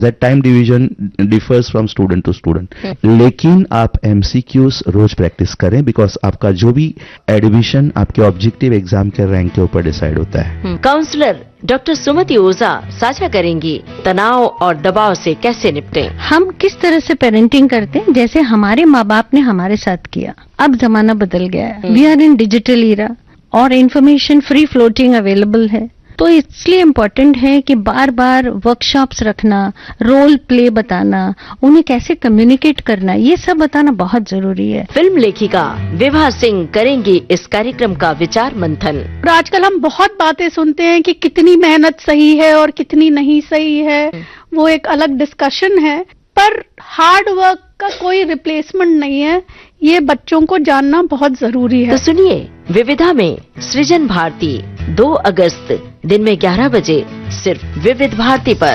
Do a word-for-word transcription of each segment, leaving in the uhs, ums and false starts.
That time division differs from student to student, लेकिन आप MCQs रोज practice करें because आपका जो भी एडमिशन आपके ऑब्जेक्टिव एग्जाम के रैंक के ऊपर डिसाइड होता है। काउंसलर डॉक्टर सुमति ओझा साझा करेंगी तनाव और दबाव से कैसे निपटें। हम किस तरह से पेरेंटिंग करते हैं, जैसे हमारे माँ बाप ने हमारे साथ किया। अब जमाना बदल गया है, we are in digital Ira और इन्फॉर्मेशन फ्री फ्लोटिंग अवेलेबल है, तो इसलिए इम्पोर्टेंट है कि बार बार वर्कशॉप्स रखना, रोल प्ले बताना, उन्हें कैसे कम्युनिकेट करना, ये सब बताना बहुत जरूरी है। फिल्म लेखिका विभा सिंह करेंगी इस कार्यक्रम का विचार मंथन। और आजकल हम बहुत बातें सुनते हैं कि कितनी मेहनत सही है और कितनी नहीं सही है, वो एक अलग डिस्कशन है, पर हार्ड वर्क का कोई रिप्लेसमेंट नहीं है, ये बच्चों को जानना बहुत जरूरी है। तो सुनिए विविधा में सृजन भारती दो अगस्त दिन में ग्यारह बजे सिर्फ विविध भारती पर।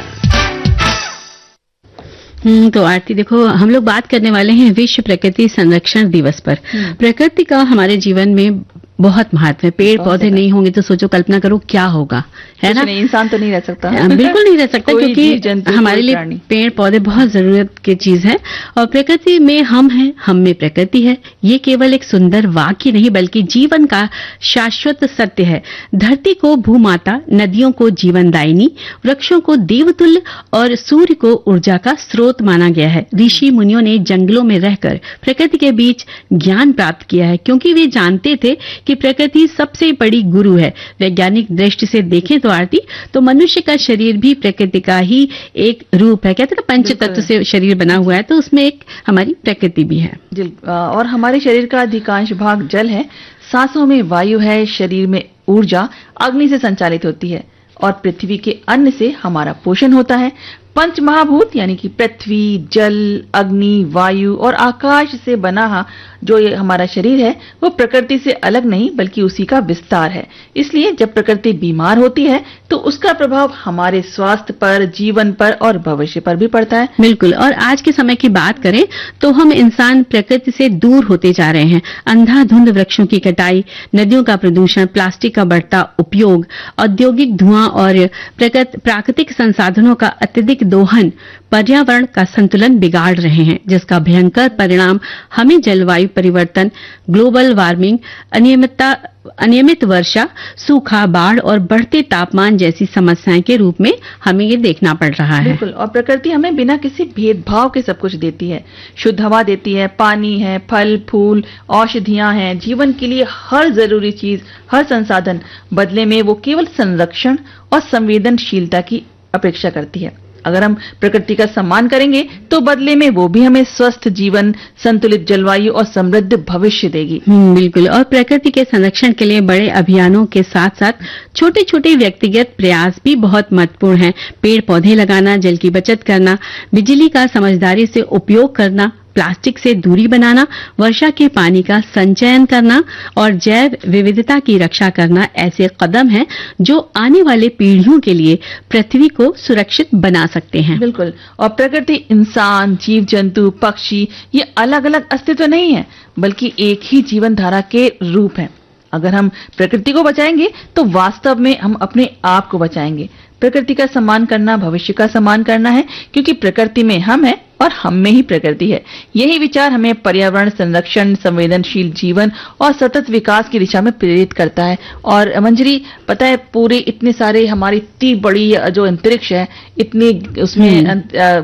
हम्म तो आरती देखो, हम लोग बात करने वाले हैं विश्व प्रकृति संरक्षण दिवस पर। प्रकृति का हमारे जीवन में बहुत महत्व है। पेड़ पौधे नहीं होंगे तो सोचो, कल्पना करो क्या होगा, है ना। इंसान तो नहीं रह सकता, बिल्कुल नहीं रह सकता, क्योंकि हमारे लिए पेड़ पौधे बहुत जरूरत की चीज है। और प्रकृति में हम हैं, हम में प्रकृति है, ये केवल एक सुंदर वाक्य नहीं बल्कि जीवन का शाश्वत सत्य है। धरती को भूमाता, नदियों को जीवनदायिनी, वृक्षों को देवतुल्य और सूर्य को ऊर्जा का स्रोत माना गया है। ऋषि मुनियों ने जंगलों में रहकर प्रकृति के बीच ज्ञान प्राप्त किया है, क्योंकि वे जानते थे कि प्रकृति सबसे बड़ी गुरु है। वैज्ञानिक दृष्टि से देखें तो आरती, तो मनुष्य का शरीर भी प्रकृति का ही एक रूप है। कहते हैं पंच तत्व से शरीर बना हुआ है, तो उसमें एक हमारी प्रकृति भी है। और हमारे शरीर का अधिकांश भाग जल है, सांसों में वायु है, शरीर में ऊर्जा अग्नि से संचालित होती है और पृथ्वी के अन्न से हमारा पोषण होता है। पंच महाभूत यानी कि पृथ्वी, जल, अग्नि, वायु और आकाश से बना जो ये हमारा शरीर है वो प्रकृति से अलग नहीं बल्कि उसी का विस्तार है। इसलिए जब प्रकृति बीमार होती है तो उसका प्रभाव हमारे स्वास्थ्य पर, जीवन पर और भविष्य पर भी पड़ता है। बिल्कुल। और आज के समय की बात करें तो हम इंसान प्रकृति से दूर होते जा रहे हैं। अंधाधुंध वृक्षों की कटाई, नदियों का प्रदूषण, प्लास्टिक का बढ़ता उपयोग, औद्योगिक धुआं और प्राकृतिक संसाधनों का अत्यधिक दोहन पर्यावरण का संतुलन बिगाड़ रहे हैं, जिसका भयंकर परिणाम हमें जलवायु परिवर्तन, ग्लोबल वार्मिंग, अनियमितता अनियमित वर्षा, सूखा, बाढ़ और बढ़ते तापमान जैसी समस्याएं के रूप में हमें ये देखना पड़ रहा है। बिल्कुल। और प्रकृति हमें बिना किसी भेदभाव के सब कुछ देती है। शुद्ध हवा देती है, पानी है, फल फूल, औषधियां हैं, जीवन के लिए हर जरूरी चीज, हर संसाधन। बदले में वो केवल संरक्षण और संवेदनशीलता की अपेक्षा करती है। अगर हम प्रकृति का सम्मान करेंगे तो बदले में वो भी हमें स्वस्थ जीवन, संतुलित जलवायु और समृद्ध भविष्य देगी। बिल्कुल। और प्रकृति के संरक्षण के लिए बड़े अभियानों के साथ साथ छोटे छोटे व्यक्तिगत प्रयास भी बहुत महत्वपूर्ण हैं। पेड़ पौधे लगाना, जल की बचत करना, बिजली का समझदारी से उपयोग करना, प्लास्टिक से दूरी बनाना, वर्षा के पानी का संचयन करना और जैव विविधता की रक्षा करना ऐसे कदम हैं जो आने वाले पीढ़ियों के लिए पृथ्वी को सुरक्षित बना सकते हैं। बिल्कुल। और प्रकृति इंसान, जीव जंतु, पक्षी ये अलग अलग अस्तित्व नहीं है बल्कि एक ही जीवन धारा के रूप है। अगर हम प्रकृति को बचाएंगे तो वास्तव में हम अपने आप को बचाएंगे। प्रकृति का सम्मान करना भविष्य का सम्मान करना है, क्योंकि प्रकृति में हम हैं और हम में ही प्रकृति है। यही विचार हमें पर्यावरण संरक्षण, संवेदनशील जीवन और सतत विकास की दिशा में प्रेरित करता है। और मंजरी, पता है पूरे इतने सारे हमारी इतनी बड़ी जो अंतरिक्ष है, इतनी उसमें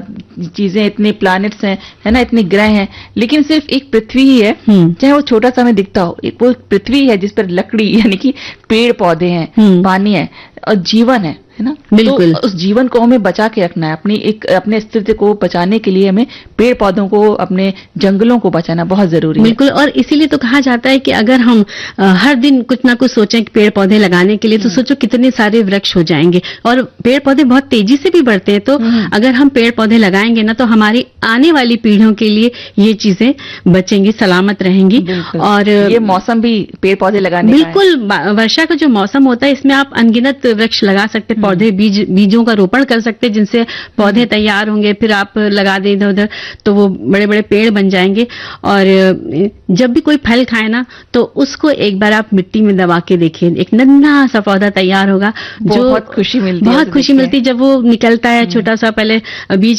चीजें, इतने प्लैनेट्स हैं, है ना, इतने ग्रह हैं, लेकिन सिर्फ एक पृथ्वी ही है, चाहे वो छोटा सा हमें दिखता हो, एक वो पृथ्वी है जिस पर लकड़ी यानी कि पेड़ पौधे हैं, पानी है और जीवन है, है ना। बिल्कुल। तो उस जीवन को हमें बचा के रखना है। अपनी एक अपने अस्तित्व को बचाने के लिए हमें पेड़ पौधों को, अपने जंगलों को बचाना बहुत जरूरी है। बिल्कुल। और इसीलिए तो कहा जाता है कि अगर हम आ, हर दिन कुछ ना कुछ सोचें कि पेड़ पौधे लगाने के लिए, तो सोचो कितने सारे वृक्ष हो जाएंगे। और पेड़ पौधे बहुत तेजी से भी बढ़ते हैं, तो अगर हम पेड़ पौधे लगाएंगे ना तो हमारी आने वाली पीढ़ियों के लिए ये चीजें बचेंगी, सलामत रहेंगी। और ये मौसम भी पेड़ पौधे लगाने बिल्कुल। वर्षा का जो मौसम होता है इसमें आप अनगिनत वृक्ष लगा सकते, पौधे, बीज बीजों का रोपण कर सकते, जिनसे पौधे तैयार होंगे, फिर आप लगा दें इधर उधर तो वो बड़े बड़े पेड़ बन जाएंगे। और जब भी कोई फल खाए ना तो उसको एक बार आप मिट्टी में दबा के देखिए, एक नन्हा सा पौधा तैयार होगा, जो बहुत खुशी मिलती है। बहुत खुशी मिलती है जब वो निकलता है, छोटा सा पहले बीज